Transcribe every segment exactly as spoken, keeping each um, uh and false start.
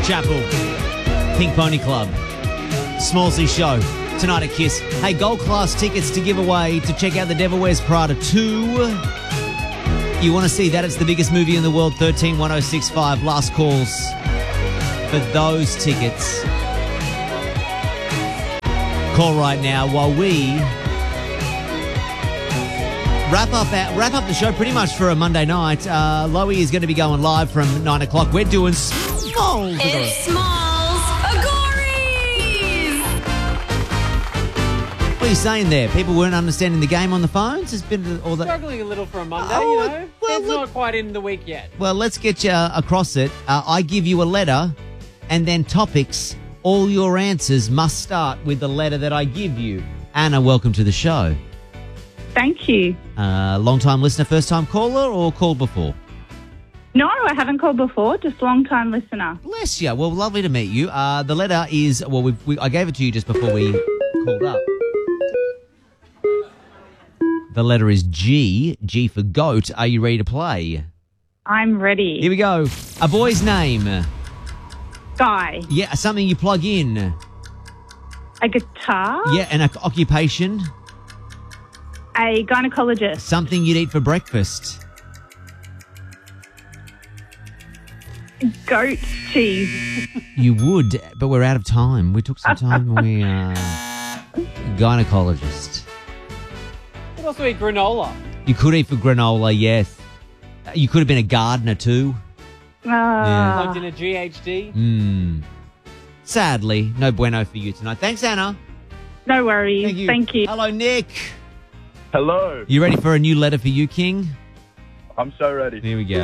Chapel. Pink Pony Club. Smallsy Show. Tonight at Kiss. Hey, gold class tickets to give away to check out The Devil Wears Prada two. You want to see that? It's the biggest movie in the world. thirteen one oh six five. Last calls for those tickets. Call right now while we wrap up our, wrap up the show pretty much for a Monday night. Uh, Loey is going to be going live from nine o'clock. We're doing Smalls. It's Smalls Agories. What are you saying there? People weren't understanding the game on the phones? It's been all that. Struggling a little for a Monday, Oh, you know. well, it's look- not quite in the week yet. Well, let's get you across it. Uh, I give you a letter and then topics. All your answers must start with the letter that I give you. Anna, welcome to the show. Thank you. Uh, long-time listener, first-time caller, or called before? No, I haven't called before, just long-time listener. Bless you. Well, lovely to meet you. Uh, the letter is, well, we, we, I gave it to you just before we called up. The letter is G. G for goat. Are you ready to play? I'm ready. Here we go. A boy's name. Guy. Yeah, something you plug in. A guitar. Yeah, an o- occupation. A gynecologist. Something you'd eat for breakfast. Goat cheese. You would, but we're out of time. We took some time. we, uh, gynecologist. You could also eat granola. You could eat for granola, yes. Uh, You could have been a gardener too. Ah. Plugged in a G H D. Hmm. Sadly, no bueno for you tonight. Thanks, Anna. No worries. Thank you. Thank you. Hello, Nick. Hello. You ready for a new letter for you, King? I'm so ready. Here we go.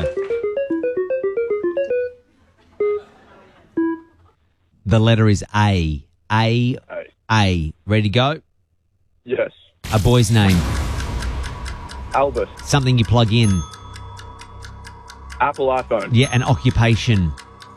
The letter is A. A. Hey. A. Ready to go? Yes. A boy's name. Albert. Something you plug in. Apple iPhone. Yeah, an occupation.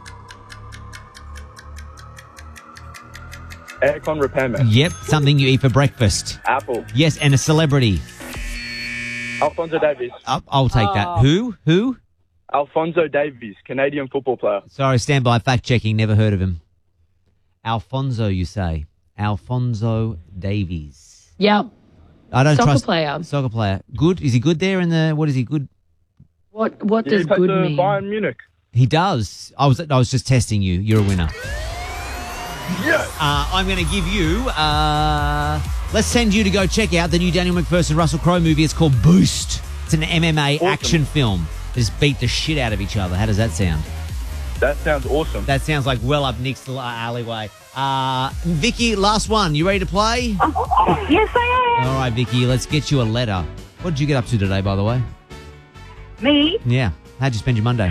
Aircon repairman. Yep, something you eat for breakfast. Apple. Yes, and a celebrity. Alfonso Davies. I'll, I'll take that. Oh. Who? Who? Alfonso Davies, Canadian football player. Sorry, stand by. Fact checking. Never heard of him. Alfonso, you say? Alfonso Davies. Yep. I don't Soccer trust. player. Soccer player. Good. Is he good there in the? What is he good? What What Yeah, does he played good for mean? Bayern Munich. He does. I was. I was just testing you. You're a winner. Yes. Uh, I'm going to give you. Uh, let's send you to go check out the new Daniel McPherson Russell Crowe movie. It's called Boost. It's an M M A Awesome. action film. They just beat the shit out of each other. How does that sound? That sounds awesome. That sounds like well up Nick's alleyway. Uh, Vicky, last one. You ready to play? Yes, I All right, Vicky, let's get you a letter. What did you get up to today, by the way? am. Me? Yeah. How'd you spend your Monday?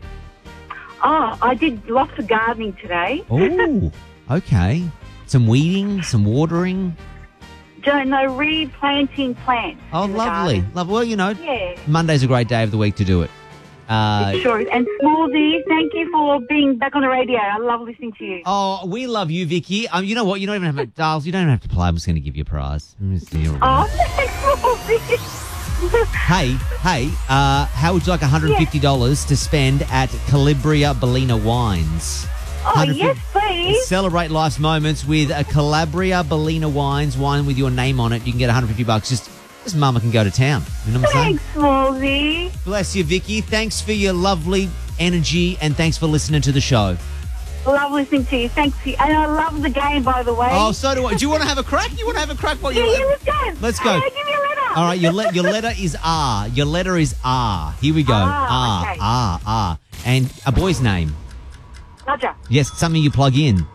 Oh, I did lots of gardening today. Oh, okay. Some weeding, some watering. Don't know, replanting plants. Oh, in the lovely. garden. Love. Well, you know, Yeah. Monday's a great day of the week to do it. Uh, Sure. And Smallsy, thank you for being back on the radio. I love listening to you. oh, we love you, Vicky. Um, you know what? You don't even have to, Darls, you don't even have to play. I'm just going to give you a prize. Let me see here. Oh, thanks, Smallsy. Hey, hey, uh, how would you like one hundred fifty dollars to spend at Calabria Bellina Wines? Oh, one hundred fifty yes, please. Celebrate life's moments with a Calabria Bellina Wines, wine with your name on it. You can get one hundred fifty bucks. Just, just mama can go to town. You know what I'm saying? Thanks, Smallsy. Bless you, Vicky. Thanks for your lovely energy and thanks for listening to the show. Love listening to you. Thanks. And I love the game, by the way. Oh, so do I. Do you want to have a crack? You want to have a crack? While yeah, you're... yeah, let's go. Let's go. Hey, give me a letter. All right, your, le- your letter is R. Your letter is R. Here we go. Ah, R, okay. R, R. And a boy's name. Roger. Yes, something you plug in.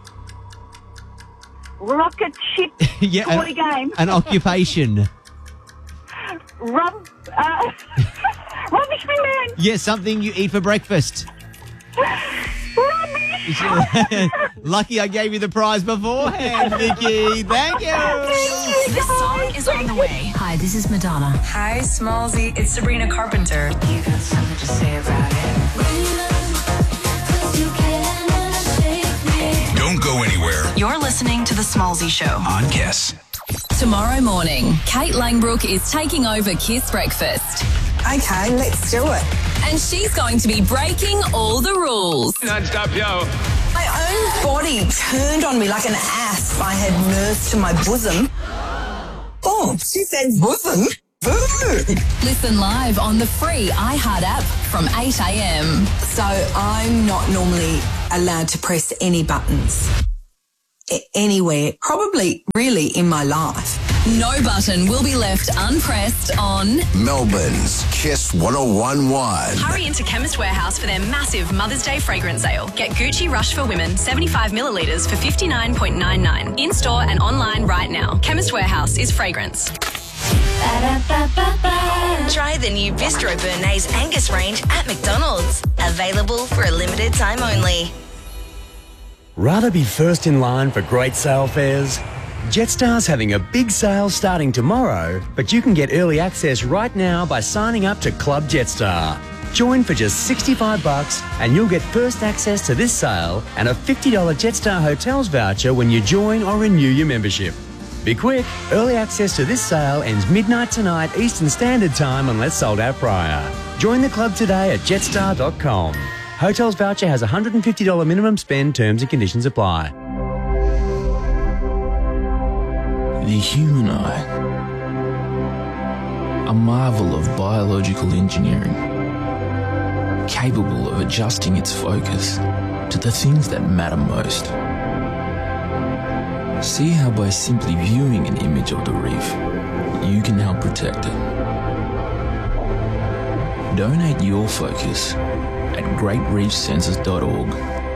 Rocket ship Yeah, sporty an, game. an occupation. Rub, uh, rubbish bin man. Yes, something you eat for breakfast. Rubbish. Lucky I gave you the prize beforehand, Vicky. Thank you. This song is on the way. Hi, this is Madonna. Hi, Smallsy. It's Sabrina Carpenter. You got something to say about it? Don't go anywhere You're listening to The Smallsy Show. on Kiss. Tomorrow morning, Kate Langbrook is taking over Kiss Breakfast. Okay, let's do it. And she's going to be breaking all the rules. Non-stop, yo. I own body turned on me like an asp I had nursed to my bosom. Oh, she said bosom. Listen live on the free iHeart app from eight a m. So I'm not normally allowed to press any buttons. A- anywhere, probably really in my life. No button will be left unpressed on Melbourne's Kiss one oh one point one. Hurry into Chemist Warehouse for their massive Mother's Day fragrance sale. Get Gucci Rush for Women seventy-five millilitres for fifty-nine dollars ninety-nine. In-store and online right now. Chemist Warehouse is fragrance. Try the new Bistro Bernays Angus range at McDonald's. Available for a limited time only. Rather be first in line for great sale fares? Jetstar's having a big sale starting tomorrow, but you can get early access right now by signing up to Club Jetstar. Join for just sixty-five bucks and you'll get first access to this sale and a fifty dollars Jetstar Hotels voucher when you join or renew your membership. Be quick, early access to this sale ends midnight tonight Eastern Standard Time unless sold out prior. Join the club today at jetstar dot com. Hotels voucher has a one hundred fifty dollars minimum spend, terms and conditions apply. The human eye, a marvel of biological engineering, capable of adjusting its focus to the things that matter most. See how by simply viewing an image of the reef, you can help protect it. Donate your focus at great reef sensors dot org.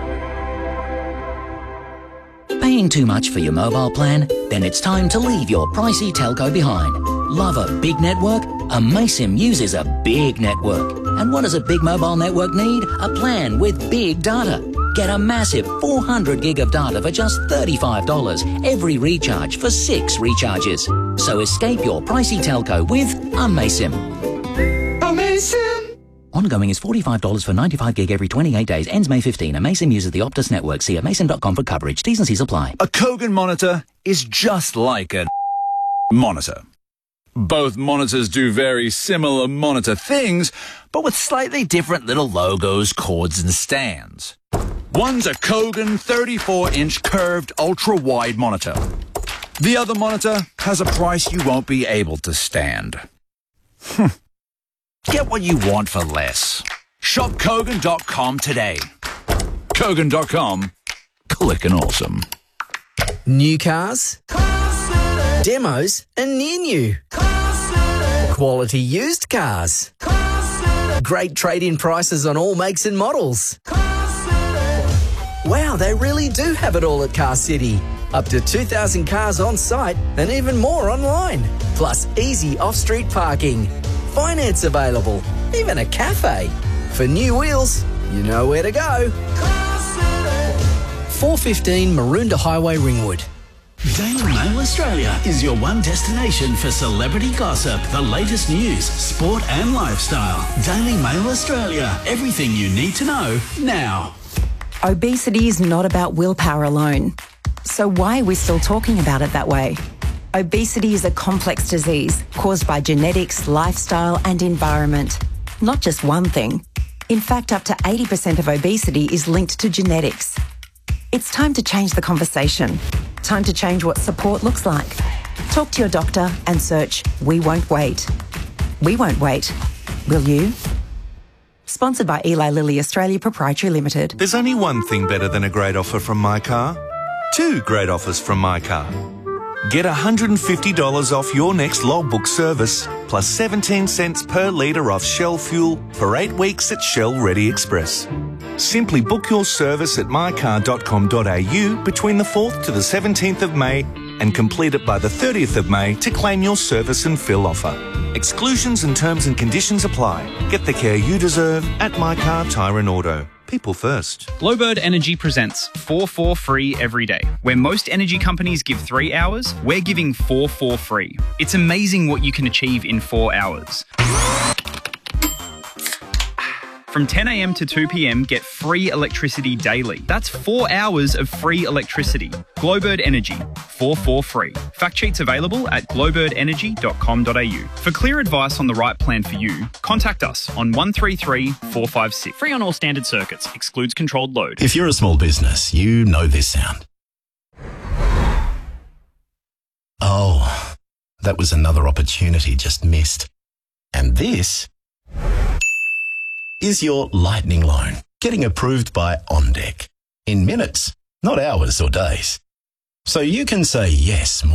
Paying too much for your mobile plan? Then it's time to leave your pricey telco behind. Love a big network? Amaysim uses a big network. And what does a big mobile network need? A plan with big data. Get a massive four hundred gig of data for just thirty-five dollars every recharge for six recharges. So escape your pricey telco with Amaysim. Amaysim! Ongoing is forty-five dollars for ninety-five gig every twenty-eight days. Ends May fifteenth. Amaysim uses the Optus network. See amaysim dot com for coverage. T's and C's apply. A Kogan monitor is just like a monitor. Both monitors do very similar monitor things, but with slightly different little logos, cords, and stands. One's a Kogan thirty-four inch curved ultra-wide monitor. The other monitor has a price you won't be able to stand. Get what you want for less. Shop Kogan dot com today. Kogan dot com. Clickin' awesome. New cars, demos, and near new. Quality used cars. Great trade-in prices on all makes and models. Wow, they really do have it all at Car City. Up to two thousand cars on site and even more online. Plus easy off-street parking. Finance available. Even a cafe. For new wheels, you know where to go. four fifteen Maroondah Highway, Ringwood. Daily Mail Australia is your one destination for celebrity gossip, the latest news, sport and lifestyle. Daily Mail Australia. Everything you need to know now. Obesity is not about willpower alone. So why are we still talking about it that way? Obesity is a complex disease caused by genetics, lifestyle and environment. Not just one thing. In fact, up to eighty percent of obesity is linked to genetics. It's time to change the conversation. Time to change what support looks like. Talk to your doctor and search We Won't Wait. We won't wait. Will you? Sponsored by Eli Lilly Australia Proprietary Limited. There's only one thing better than a great offer from My Car. Two great offers from My Car. Get one hundred fifty dollars off your next logbook service, plus seventeen cents per litre off Shell fuel for eight weeks at Shell Ready Express. Simply book your service at my car dot com dot a u between the fourth to the seventeenth of May and complete it by the thirtieth of May to claim your service and fill offer. Exclusions and terms and conditions apply. Get the care you deserve at My Car Tyre and Auto. People first. Glowbird Energy presents four four free every day. Where most energy companies give three hours, we're giving four four free. It's amazing what you can achieve in four hours. From ten a.m. to two p.m, get free electricity daily. That's four hours of free electricity. Glowbird Energy, four four free. Fact sheets available at glowbird energy dot com dot a u. For clear advice on the right plan for you, contact us on one three three, four five six. Free on all standard circuits. Excludes controlled load. If you're a small business, you know this sound. Oh, that was another opportunity just missed. And this is your lightning loan getting approved by OnDeck in minutes, not hours or days. So you can say yes